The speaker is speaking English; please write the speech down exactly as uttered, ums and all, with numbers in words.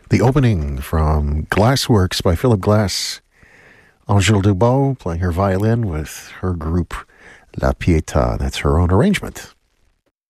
The opening from Glassworks by Philip Glass. Angèle Dubois playing her violin with her group La Pietà. That's her own arrangement.